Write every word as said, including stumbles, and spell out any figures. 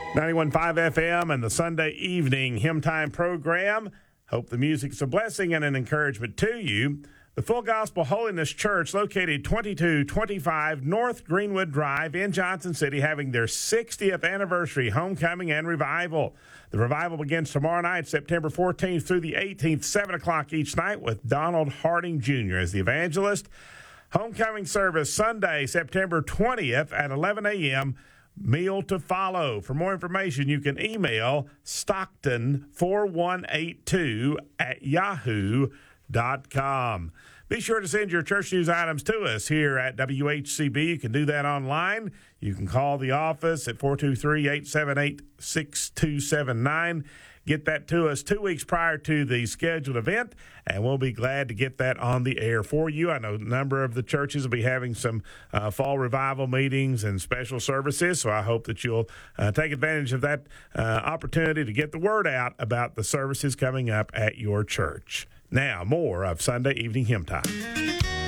ninety-one point five F M and the Sunday evening Hymn Time program. Hope the music's a blessing and an encouragement to you. The Full Gospel Holiness Church, located twenty-two twenty-five North Greenwood Drive in Johnson City, having their sixtieth anniversary homecoming and revival. The revival begins tomorrow night, September fourteenth through the eighteenth, seven o'clock each night, with Donald Harding Junior as the evangelist. Homecoming service Sunday, September twentieth at eleven a.m., meal to follow. For more information, you can email Stockton four one eight two at yahoo dot com. Be sure to send your church news items to us here at W H C B. You can do that online. You can call the office at four two three, eight seven eight, six two seven nine. Get that to us two weeks prior to the scheduled event, and we'll be glad to get that on the air for you. I know a number of the churches will be having some uh, fall revival meetings and special services, so I hope that you'll uh, take advantage of that uh, opportunity to get the word out about the services coming up at your church. Now, more of Sunday Evening Hymn Time.